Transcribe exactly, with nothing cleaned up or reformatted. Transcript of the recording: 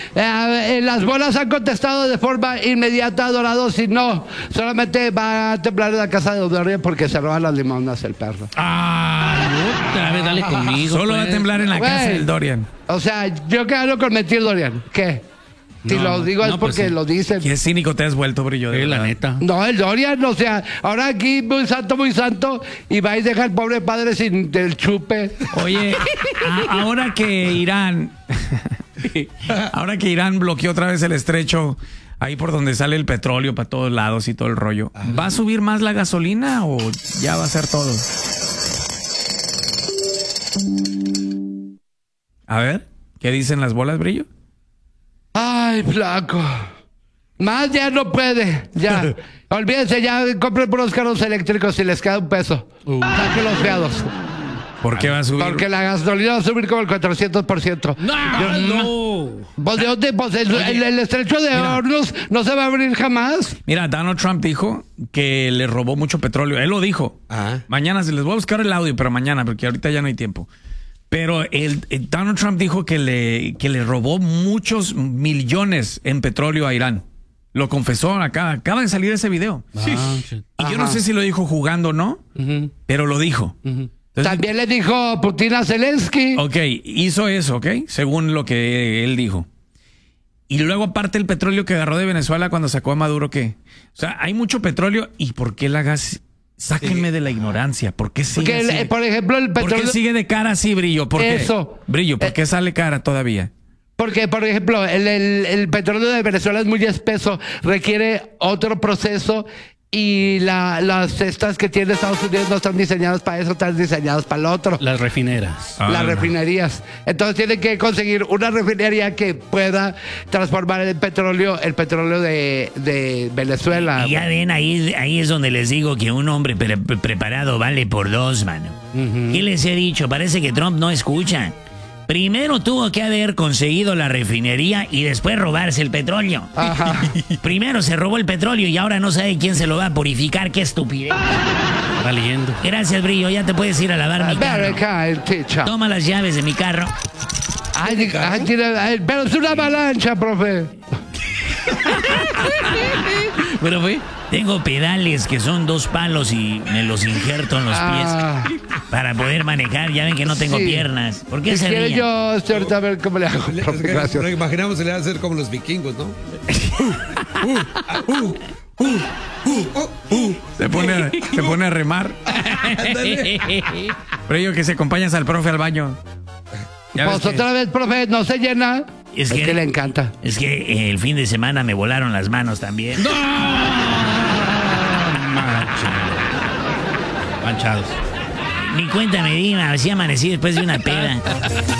Eh, eh, las bolas han contestado de forma inmediata, Dorado. Si no, solamente va a temblar en la casa de Dorian porque se roban las limonas el perro. Ah, otra vez dale conmigo. Solo pues. va a temblar en la Güey. casa del Dorian. O sea, yo qué hago con mentir, Dorian. ¿Qué? Si No, lo digo es no, pues porque sí. lo dicen. Qué cínico te has vuelto, Brillo. de Sí, la verdad. neta. No, el Dorian, o sea, ahora aquí muy santo, muy santo, y va a dejar al pobre padre sin del chupe. Oye, a- ahora que Irán, ahora que Irán bloqueó otra vez el estrecho, ahí por donde sale el petróleo para todos lados y todo el rollo, ¿va a subir más la gasolina o ya va a ser todo? A ver, ¿qué dicen las bolas, Brillo? Ay, flaco. Más ya no puede, ya. Olvídense, ya compren puros carros eléctricos y les queda un peso. Saquen los feados. ¿Por qué va a subir? Porque la gasolina va a subir como el cuatrocientos por ciento. No, no. Pues, ¿de dónde? Pues el, el- el estrecho de mira. Hornos no se va a abrir jamás. Mira, Donald Trump dijo que le robó mucho petróleo. Él lo dijo. Ah. Mañana se les voy a buscar el audio, pero mañana, porque ahorita ya no hay tiempo. Pero el, el Donald Trump dijo que le, que le robó muchos millones en petróleo a Irán. Lo confesó acá. Acaba de salir ese video. Ah, shit. Y yo no Ajá. sé si lo dijo jugando o no, Ujú, pero lo dijo. ujú. Entonces, También le dijo Putin a Zelensky. ok, hizo eso, ok, según lo que él dijo. Y luego aparte el petróleo que agarró de Venezuela cuando sacó a Maduro, ¿qué? O sea, hay mucho petróleo. ¿Y por qué la gas? Sáquenme de la ignorancia. ¿Por qué sigue Porque, el- así? por ejemplo, el ¿Por petróleo... qué sigue de cara así, Brillo? ¿Por qué? Eso. Brillo, ¿por Eh, qué sale cara todavía? Porque, por ejemplo, el, el- el petróleo de Venezuela es muy espeso, requiere otro proceso y la- las cestas que tiene Estados Unidos no están diseñadas para eso, están diseñadas para lo otro. Las refineras. Ah, las no. refinerías. Entonces tienen que conseguir una refinería que pueda transformar el petróleo, el petróleo de, de Venezuela. Y ya ven, ahí, ahí es donde les digo que un hombre pre- pre- preparado vale por dos, mano. ¿Qué les he dicho? Parece que Trump no escucha. Primero tuvo que haber conseguido la refinería y después robarse el petróleo. Ajá. Primero se robó el petróleo y ahora no sabe quién se lo va a purificar. ¡Qué estupidez! Está leyendo. Gracias, Brillo. Ya te puedes ir a lavar mi Very carro. kind, teacher. Toma las llaves de mi carro. Ay, ay, tiene- ay, pero es una avalancha, profe. Pero fue. Tengo pedales que son dos palos y me los injerto en los Ah. pies para poder manejar. Ya ven que no tengo Sí. piernas. ¿Por qué Si se quiere ríen? yo estoy ahorita a ver cómo le hago, Le- profe. Nos Gracias. imaginamos que le va a hacer como los vikingos, ¿no? Se pone a, se pone a remar. Brillo, que se acompañas al profe al baño. Ya ves Pues que- otra vez, profe, no se llena. Es Es que- que le encanta. Es que eh, el fin de semana me volaron las manos también. Manchados. Ni cuenta me di, así amanecí después de una peda.